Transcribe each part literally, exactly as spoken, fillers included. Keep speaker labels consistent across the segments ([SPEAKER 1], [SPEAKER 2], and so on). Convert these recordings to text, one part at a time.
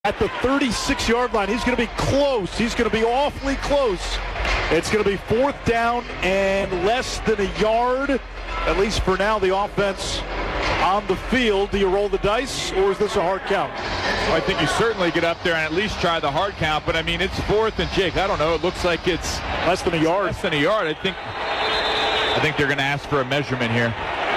[SPEAKER 1] at the thirty-six-yard line. He's going to be close. He's going to be awfully close. It's going to be fourth down and less than a yard, at least for now, the offense on the field. Do you roll the dice, or is this a hard count?
[SPEAKER 2] Well, I think you certainly get up there and at least try the hard count, but, I mean, it's fourth and, Jake, I don't know. It looks like it's
[SPEAKER 1] less than a yard.
[SPEAKER 2] Less than a yard. I think, I think they're going to ask for a measurement here.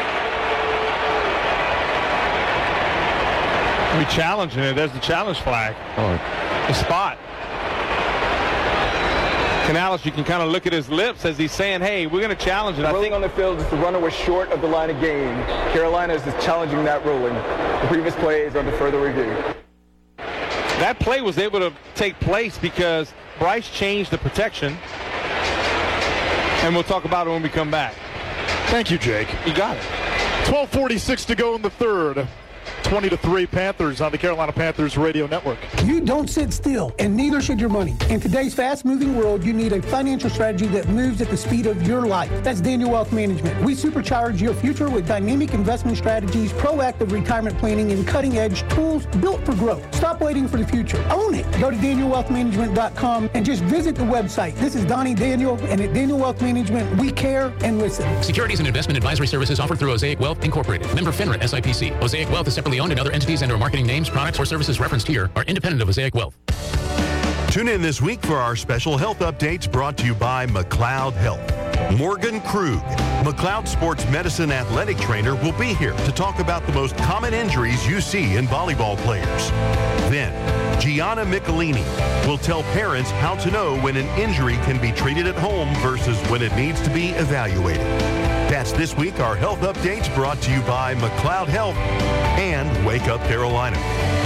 [SPEAKER 3] We challenging it. There's the challenge flag.
[SPEAKER 2] Oh.
[SPEAKER 3] The spot. Canales, you can kind of look at his lips as he's saying, hey, we're going to challenge it.
[SPEAKER 4] The
[SPEAKER 3] I
[SPEAKER 4] ruling
[SPEAKER 3] think
[SPEAKER 4] on the field is the runner was short of the line of game. Carolina is just challenging that ruling. The previous play is under further review.
[SPEAKER 3] That play was able to take place because Bryce changed the protection. And we'll talk about it when we come back.
[SPEAKER 1] Thank you, Jake.
[SPEAKER 3] You got it.
[SPEAKER 1] twelve forty-six to go in the third. twenty to three Panthers on the Carolina Panthers radio network.
[SPEAKER 5] You don't sit still, and neither should your money. In today's fast-moving world, you need a financial strategy that moves at the speed of your life. That's Daniel Wealth Management. We supercharge your future with dynamic investment strategies, proactive retirement planning, and cutting-edge tools built for growth. Stop waiting for the future. Own it. Go to daniel wealth management dot com and just visit the website. This is Donnie Daniel, and at Daniel Wealth Management, we care and listen.
[SPEAKER 6] Securities and investment advisory services offered through Osaic Wealth Incorporated. Member FINRA S I P C. Osaic Wealth is separately owned, and other entities and or marketing names, products, or services referenced here are independent of Osaic Wealth.
[SPEAKER 7] Tune in this week for our special health updates brought to you by McLeod Health. Morgan Krug, McLeod Sports Medicine athletic trainer, will be here to talk about the most common injuries you see in volleyball players. Then, Gianna Michelini will tell parents how to know when an injury can be treated at home versus when it needs to be evaluated. That's this week, our health updates brought to you by McLeod Health and Wake Up Carolina.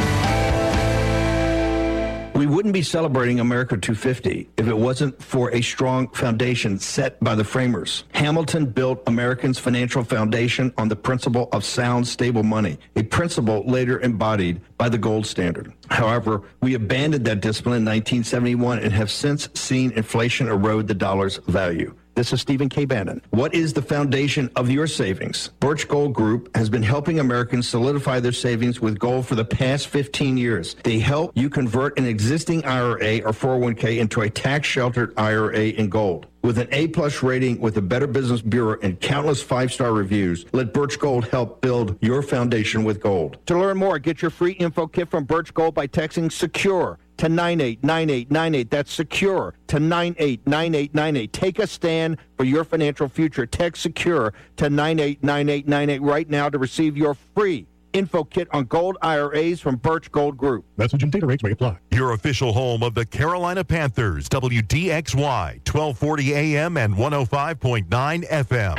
[SPEAKER 8] We wouldn't be celebrating America two fifty if it wasn't for a strong foundation set by the framers. Hamilton built Americans' financial foundation on the principle of sound, stable money, a principle later embodied by the gold standard. However, we abandoned that discipline in nineteen seventy-one and have since seen inflation erode the dollar's value. This is Stephen K. Bannon. What is the foundation of your savings? Birch Gold Group has been helping Americans solidify their savings with gold for the past fifteen years. They help you convert an existing I R A or four oh one k into a tax-sheltered I R A in gold. With an A-plus rating with the Better Business Bureau and countless five-star reviews, let Birch Gold help build your foundation with gold. To learn more, get your free info kit from Birch Gold by texting SECURE to nine eight nine eight nine eight. That's SECURE to nine eight nine eight nine eight. Take a stand for your financial future. Text SECURE to nine eight nine eight nine eight right now to receive your free info kit on gold I R As from Birch Gold Group.
[SPEAKER 7] Message and data rates may apply. Your official home of the Carolina Panthers, W D X Y, twelve forty A M and one oh five point nine F M.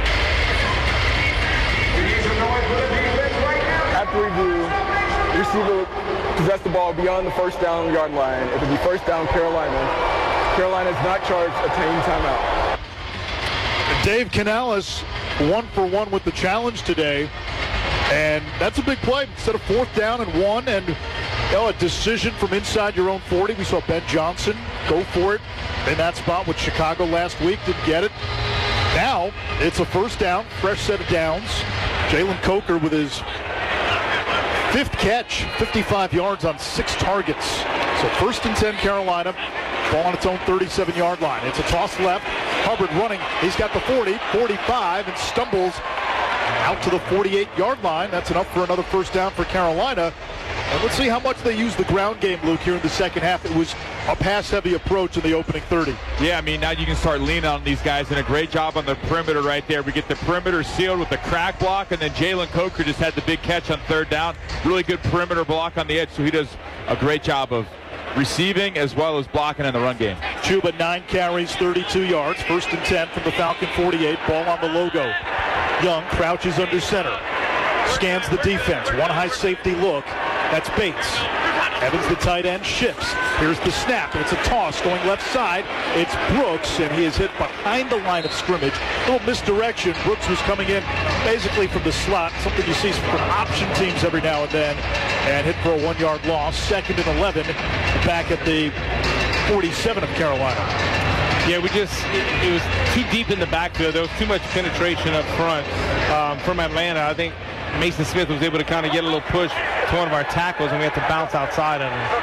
[SPEAKER 4] After review, receiver possess the ball beyond the first down yard line. It will be first down Carolina. Carolina is not charged a team timeout.
[SPEAKER 1] Dave Canales, one for one with the challenge today. And that's a big play. Instead of fourth down and one and you know, a decision from inside your own forty. We saw Ben Johnson go for it in that spot with Chicago last week. Didn't get it. Now it's a first down, fresh set of downs. Jalen Coker with his fifth catch, fifty-five yards on six targets. So first and ten Carolina, ball on its own thirty-seven-yard line. It's a toss left. Hubbard running. He's got the forty, forty-five, and stumbles out to the forty-eight-yard line. That's enough for another first down for Carolina. And let's see how much they use the ground game, Luke, here in the second half. It was a pass-heavy approach in the opening thirty.
[SPEAKER 2] Yeah, I mean, now you can start leaning on these guys, and a great job on the perimeter right there. We get the perimeter sealed with the crack block, and then Jalen Coker just had the big catch on third down. Really good perimeter block on the edge, so he does a great job of receiving as well as blocking in the run game.
[SPEAKER 1] Chuba, nine carries, thirty-two yards. First and ten from the Falcon forty-eight. Ball on the logo. Young crouches under center. Scans the defense. One high safety look. That's Bates. Evans, the tight end, shifts. Here's the snap. It's a toss going left side. It's Brooks, and he is hit behind the line of scrimmage. A little misdirection. Brooks was coming in basically from the slot, something you see from option teams every now and then, and hit for a one-yard loss. Second and eleven, back at the forty-seven of Carolina.
[SPEAKER 3] Yeah, we just, it, it was too deep in the backfield. There was too much penetration up front um, from Atlanta. I think Mason Smith was able to kind of get a little push to one of our tackles, and we had to bounce outside of him.